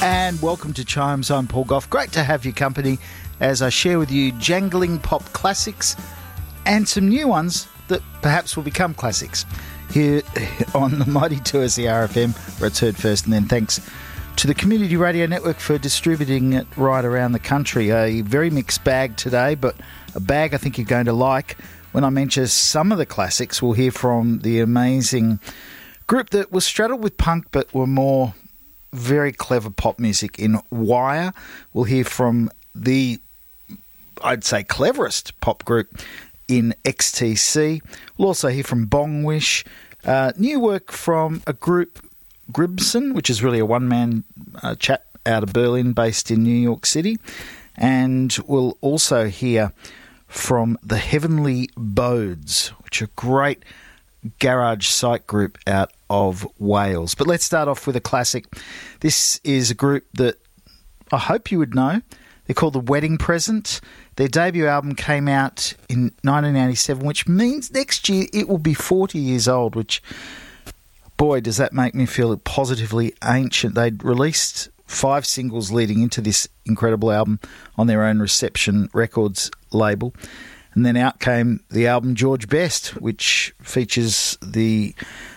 And welcome to Chimes. I'm Paul Gough. Great to have your company as I share with you jangling pop classics and some new ones that perhaps will become classics here on the mighty 2SER FM, where it's heard first, and then thanks to the Community Radio Network for distributing it right around the country. A very mixed bag today, but a bag I think you're going to like. When I mention some of the classics, we'll hear from the amazing group that was straddled with punk but were more very clever pop music in Wire. We'll hear from the, I'd say, cleverest pop group in XTC. We'll also hear from Bongwish. New work from a group, Gribson, which is really a one-man chap out of Berlin based in New York City. And we'll also hear from the Heavenly Bodes, which are a great garage psych group out of Wales. But let's start off with a classic. This is a group that I hope you would know. They're called The Wedding Present. Their debut album came out in 1987, which means next year it will be 40 years old, which, boy, does that make me feel positively ancient. They'd released 5 singles leading into this incredible album on their own Reception Records label. And then out came the album George Best, which features the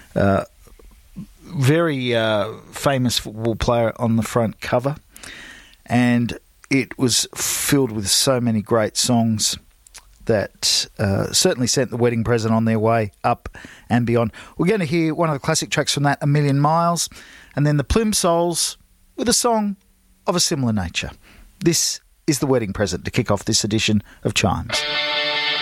very famous football player on the front cover. And it was filled with so many great songs that certainly sent The Wedding Present on their way up and beyond. We're going to hear one of the classic tracks from that, A Million Miles, and then the Plimsolls with a song of a similar nature. This is The Wedding Present to kick off this edition of Chimes.